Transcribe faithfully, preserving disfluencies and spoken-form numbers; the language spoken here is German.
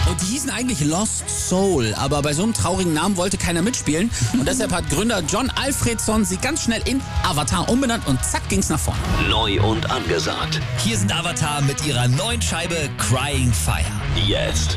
Und die hießen eigentlich Lost Soul, aber bei so einem traurigen Namen wollte keiner mitspielen. Und deshalb hat Gründer John Alfredson sie ganz schnell in Avatar umbenannt und zack ging's nach vorne. Neu und angesagt. Hier sind Avatar mit ihrer neuen Scheibe Crying Fire. Jetzt